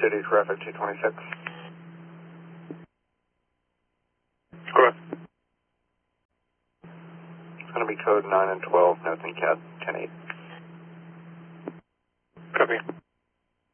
Duty traffic 226. Go ahead. It's going to be code 9 and 12, nothing CAD 10-8. Copy.